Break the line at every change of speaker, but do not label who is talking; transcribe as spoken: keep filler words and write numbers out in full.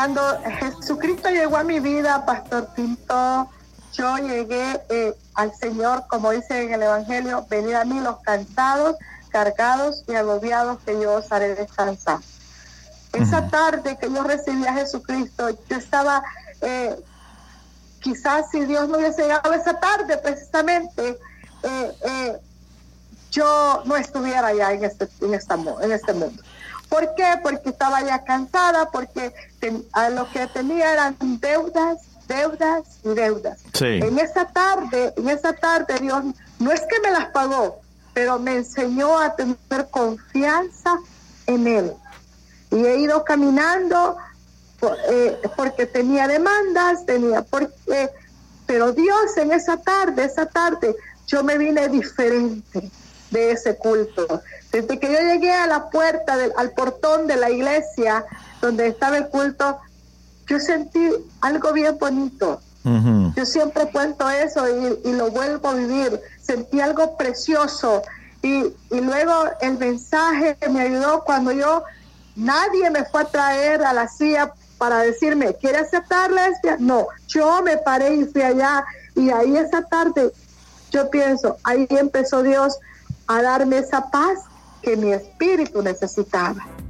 Cuando Jesucristo llegó a mi vida, Pastor Pinto, yo llegué eh, al Señor, como dice en el Evangelio, venid a mí los cansados, cargados y agobiados, que yo os haré descansar. Uh-huh. Esa tarde que yo recibí a Jesucristo, yo estaba, eh, quizás si Dios no hubiese llegado esa tarde, precisamente, eh, eh, yo no estuviera ya en este, en, esta, en este mundo. ¿Por qué? Porque estaba ya cansada, porque ten, a lo que tenía eran deudas, deudas y deudas.
Sí.
En esa tarde, en esa tarde Dios no es que me las pagó, pero me enseñó a tener confianza en Él. Y he ido caminando por, eh, porque tenía demandas, tenía porque, pero Dios en esa tarde, esa tarde, yo me vine diferente de ese culto. Desde que yo llegué a la puerta, del, al portón de la iglesia donde estaba el culto, yo sentí algo bien bonito. Uh-huh. Yo siempre cuento eso y, y lo vuelvo a vivir. Sentí algo precioso. Y, y luego el mensaje me ayudó cuando yo, nadie me fue a traer a la silla para decirme, ¿quiere aceptar lesbia? No, yo me paré y fui allá. Y ahí esa tarde, yo pienso, ahí empezó Dios a darme esa paz que mi espíritu necesitaba.